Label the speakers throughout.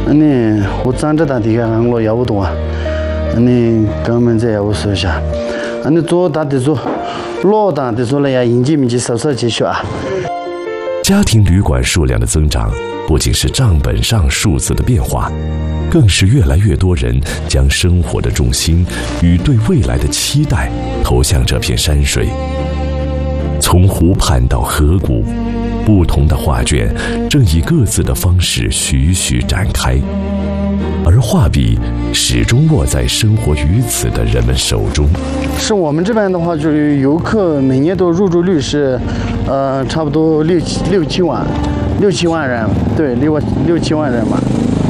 Speaker 1: 你我长这大地个俺老要不动啊，你根本在我手下，你做大的做，老大的做了呀，应急民去少继续啊。
Speaker 2: 家庭旅馆数量的增长，不仅是账本上数字的变化，更是越来越多人将生活的重心与对未来的期待投向这片山水。从湖畔到河谷，不同的画卷正以各自的方式徐徐展开，而画笔始终握在生活于此的人们手中。
Speaker 1: 是我们这边的话，就是游客每年都入住率是，差不多六七万人，对，六七万人吧。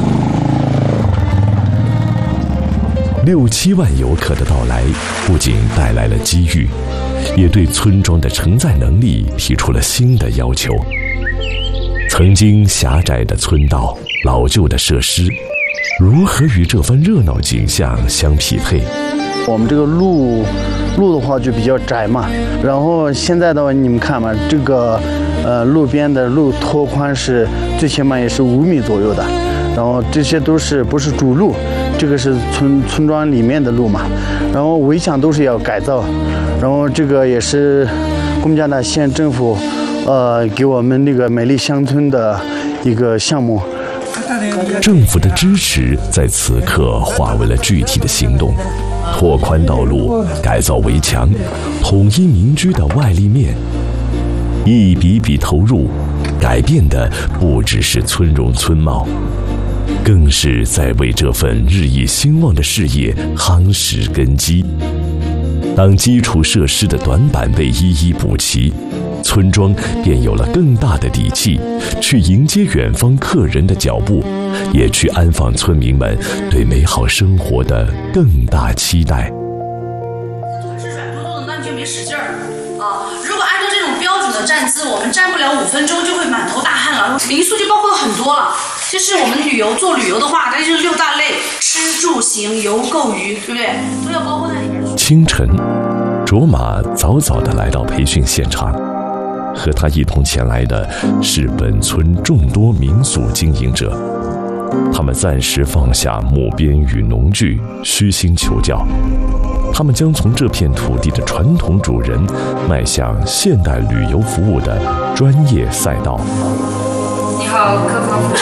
Speaker 2: 6、7万游客的到来，不仅带来了机遇，也对村庄的承载能力提出了新的要求。曾经狭窄的村道、老旧的设施，如何与这番热闹景象相匹配？
Speaker 1: 我们这个路的话就比较窄嘛，然后现在的话你们看嘛，这个路边的路拓宽是最起码也是5米左右的，然后这些都是不是主路，这个是村庄里面的路嘛，然后围墙都是要改造，然后这个也是贡加纳县政府给我们那个美丽乡村的一个项目。
Speaker 2: 政府的支持在此刻化为了具体的行动，拓宽道路，改造围墙，统一民居的外立面，一笔笔投入，改变的不只是村容村貌，更是在为这份日益兴旺的事业夯实根基。当基础设施的短板被一一补齐，村庄便有了更大的底气，去迎接远方客人的脚步，也去安放村民们对美好生活的更大期待。
Speaker 3: 腿是软嘟嘟的，那你就没使劲儿啊！如果按照这种标准的站姿，我们站不了5分钟就会满头大汗了。民宿就包括很多了，就是我们做旅游的话，那就是6大类：吃住行游购娱，对不对？都要包括在里面。
Speaker 2: 清晨，卓玛早早地来到培训现场。和他一同前来的是本村众多民宿经营者，他们暂时放下木编与农具，虚心求教。他们将从这片土地的传统主人迈向现代旅游服务的专业赛道。
Speaker 3: 你好，客房服务。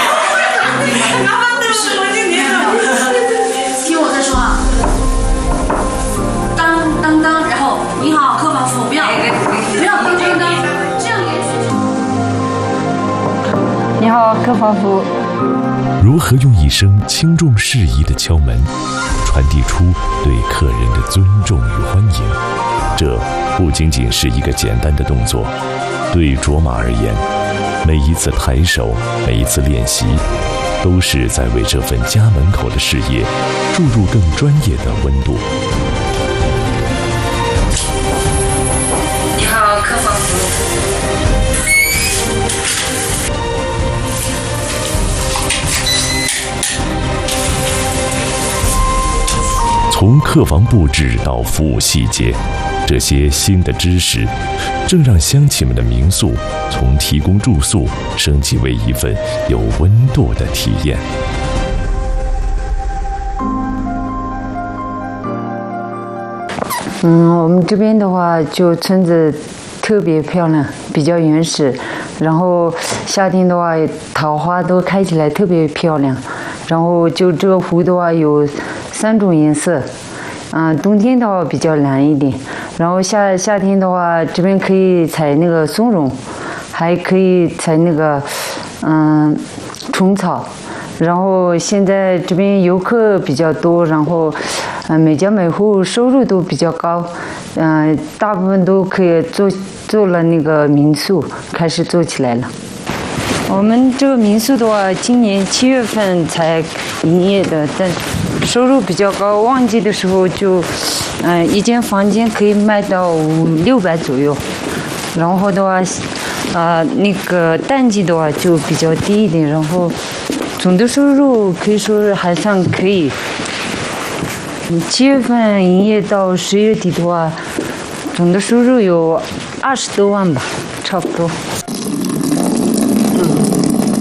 Speaker 3: 听我再说啊，当当当，然后你好，客房服务，不要当当当，这样连续。
Speaker 4: 你好，客房服务。
Speaker 2: 如何用一声轻重适宜的敲门，传递出对客人的尊重与欢迎？这不仅仅是一个简单的动作，对卓玛而言，每一次抬手，每一次练习，都是在为这份家门口的事业注入更专业的温度。
Speaker 3: 你好，客房服务。
Speaker 2: 从客房布置到服务细节，这些新的知识正让乡亲们的民宿从提供住宿升级为一份有温度的体验。
Speaker 4: 我们这边的话，就村子特别漂亮，比较原始。然后夏天的话，桃花都开起来特别漂亮。然后就这个湖的话有3种颜色，冬天的话比较蓝一点。然后夏天的话，这边可以采那个松茸，还可以采那个虫草。然后现在这边游客比较多，然后每家每户收入都比较高，大部分都可以做了那个民宿，开始做起来了。我们这个民宿的话，今年7月份才营业的，但收入比较高，旺季的时候就一间房间可以卖到500-600左右。然后的话那个淡季的话就比较低一点，然后总的收入可以说是还算可以。7月份营业到10月底的话，总的收入有20多万吧，差不多。